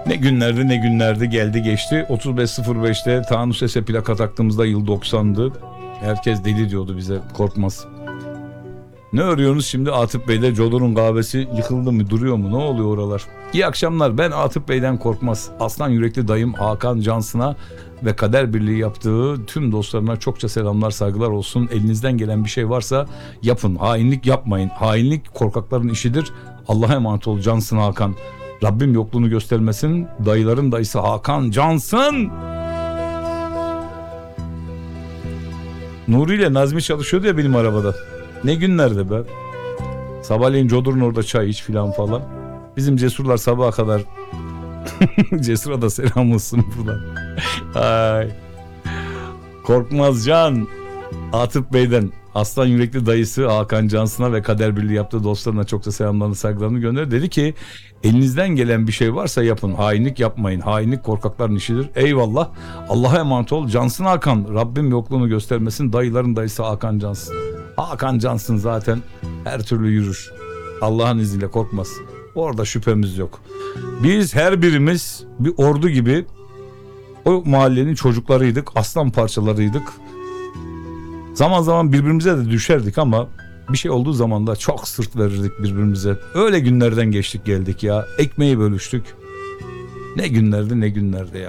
Ne günlerdi ne günlerdi, geldi geçti. 35.05'te Tanrı Ses'e plaka taktığımızda yıl 90'dı. Herkes deli diyordu bize, Korkmaz. Ne örüyorsunuz şimdi Atıf Bey'de? Codur'un kahvesi yıkıldı mı, duruyor mu, ne oluyor oralar? İyi akşamlar, ben Atıf Bey'den Korkmaz. Aslan yürekli dayım Hakan Cansın'a ve kader birliği yaptığı tüm dostlarına çokça selamlar, saygılar olsun. Elinizden gelen bir şey varsa yapın, hainlik yapmayın. Hainlik korkakların işidir. Allah'a emanet ol Cansın Hakan. Rabbim yokluğunu göstermesin. Dayıların dayısı Hakan Cansın. Nuri ile Nazmi çalışıyordu ya benim arabada. Ne günlerdi be. Sabahleyin Codur'un orada çay iç filan falan. Bizim Cesurlar sabaha kadar. Cesur'a da selam olsun buradan. Ay. Korkmaz Can. Atıf Bey'den aslan yürekli dayısı Hakan Cansın'a ve kader birliği yaptığı dostlarına çok da selamlarını, saygılarını gönder. Dedi ki elinizden gelen bir şey varsa yapın. Hainlik yapmayın. Hainlik korkakların işidir. Eyvallah. Allah'a emanet ol. Cansın Hakan. Rabbim yokluğunu göstermesin. Dayıların dayısı Hakan Cansın. Hakan Cansın zaten her türlü yürür. Allah'ın izniyle, Korkmaz. Orada şüphemiz yok. Biz her birimiz bir ordu gibi o mahallenin çocuklarıydık. Aslan parçalarıydık. Zaman zaman birbirimize de düşerdik ama bir şey olduğu zaman da çok sırt verirdik birbirimize. Öyle günlerden geçtik geldik ya. Ekmeği bölüştük. Ne günlerdi ne günlerdi ya.